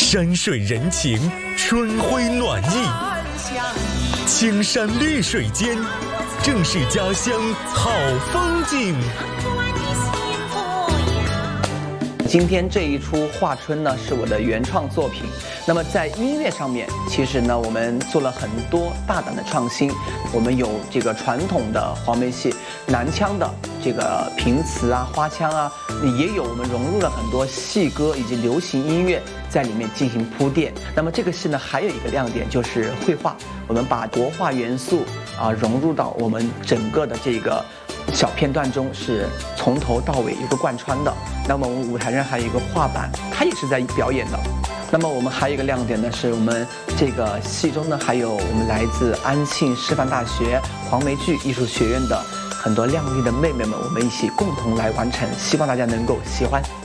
山水人情，春晖暖意，青山绿水间，正是家乡好风景。 今天这一出画春呢，是我的原创作品。那么在音乐上面，其实呢，我们做了很多大胆的创新。我们有这个传统的黄梅戏、南腔的这个平词啊、花腔啊，也有我们融入了很多戏歌以及流行音乐在里面进行铺垫。那么这个戏呢，还有一个亮点就是绘画，我们把国画元素融入到我们整个的这个小片段中，是从头到尾一个贯穿的。那么我们舞台上还有一个画板，它也是在表演的。那么我们还有一个亮点呢，是我们这个戏中呢，还有我们来自安庆师范大学黄梅剧艺术学院的很多靓丽的妹妹们，我们一起共同来完成，希望大家能够喜欢。